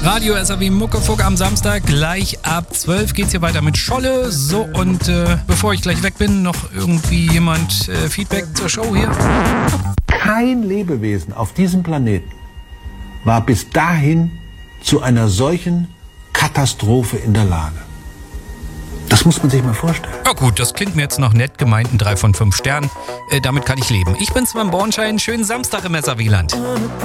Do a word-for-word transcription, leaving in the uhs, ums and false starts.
Radio S A W Muckefuck am Samstag. Gleich ab zwölf geht's hier weiter mit Scholle. So, und äh, bevor ich gleich weg bin, noch irgendwie jemand äh, Feedback zur Show hier? Kein Lebewesen auf diesem Planeten war bis dahin zu einer solchen Katastrophe in der Lage. Das muss man sich mal vorstellen. Ja gut, das klingt mir jetzt noch nett gemeinten drei von fünf Sternen. Äh, damit kann ich leben. Ich bin Sven Bornschein. Schönen Samstag im S A W-Land.